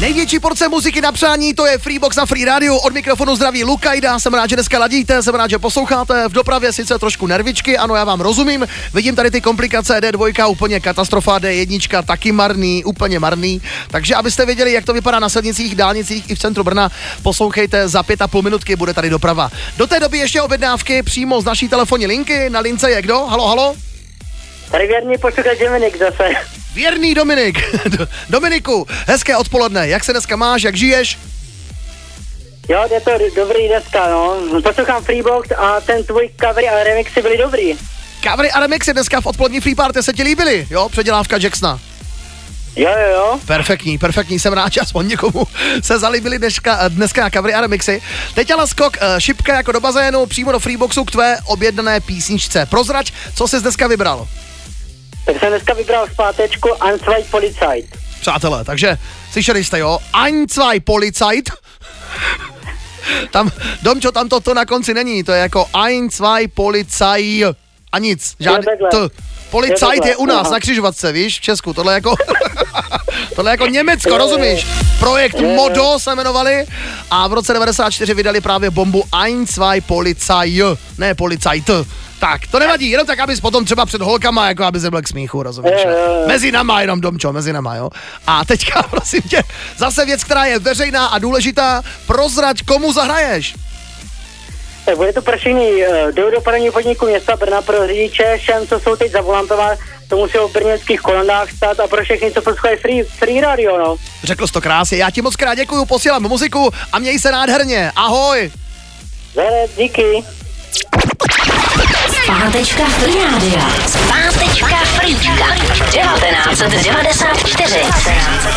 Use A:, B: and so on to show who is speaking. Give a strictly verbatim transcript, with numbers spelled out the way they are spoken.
A: Největší porce muziky na přání, to je Freebox na Free Radio. Od mikrofonu zdraví Lukajda, jsem rád, že dneska ladíte, jsem rád, že posloucháte. V dopravě sice trošku nervičky, ano, já vám rozumím. Vidím tady ty komplikace, D dva úplně katastrofa, D jedna taky marný, úplně marný. Takže abyste věděli, jak to vypadá na silnicích, dálnicích i v centru Brna, poslouchejte za pět a půl minutky, bude tady doprava. Do té doby ještě objednávky přímo z naší telefonní linky. Na lince je kdo? Halo, halo?
B: Tady věrný posluchač Dominik zase.
A: Věrný Dominik. Dominiku, hezké odpoledne. Jak se dneska máš, jak žiješ?
B: Jo, je to dobrý dneska, no. Poslouchám Freebox a ten tvůj covery a remixy byly dobrý.
A: Covery a remixy dneska v odpolední Free Party se ti líbily, jo? Předělávka Jacksona.
B: Jo, jo, jo.
A: Perfektní, perfektní, jsem rád, že aspoň někomu se zalíbily dneska, dneska covery a remixy. Teď ale skok, šipka jako do bazénu, přímo do Freeboxu k tvé objednané písničce. Prozrať, co jsi dneska vybral?
B: Tak jsem dneska vybral zpátečku Ein, zwei Polizeit.
A: Přátelé, takže slyšeli jste, jo? Ein, zwei Polizeit. Tam, Domčo, tam to, to na konci není, to je jako Ein, zwei Polizei a nic, žádný t. Policajt je u nás na křižovatce, víš, v Česku, tohle jako, tohle jako Německo, rozumíš? Projekt Modo se jmenovali a v roce devadesát čtyři vydali právě bombu Ein, zwei Polizei, ne Policajt. Tak, to nevadí, jenom tak, abys potom třeba před holkama, jako aby se byl k smíchu, rozumíš? Mezi nama jenom, Domčo, mezi nama, jo? A teďka, prosím tě, zase věc, která je veřejná a důležitá, prozrať, komu zahraješ?
B: Tak bude to pršení uh, do dopravního podniku města Brna pro řidiče, všem, co jsou teď za volantem, to musí v brněnských kolondách stát a pro všechny, co poslouchají free, free radio, no.
A: Řekl jsi to krásně, já ti moc krát děkuju, posílám muziku a měj se nádherně, ahoj!
B: Zare, díky.
C: Zpátečka Free Radio. Zpátečka Freečka. devatenáct set devadesát čtyři.